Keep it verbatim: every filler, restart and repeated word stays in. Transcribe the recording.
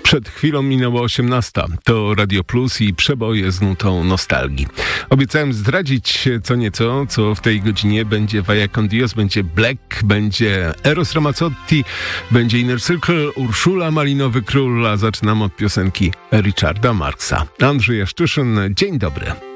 Przed chwilą minęła osiemnasta. To Radio Plus i przeboje z nutą nostalgii. Obiecałem zdradzić co nieco, co w tej godzinie będzie Vaya con Dios, będzie Black, będzie Eros Ramazzotti, będzie Inner Circle, Urszula, Malinowy Król, a zaczynam od piosenki Richarda Marxa. Andrzej Jaszczyszyn, dzień dobry.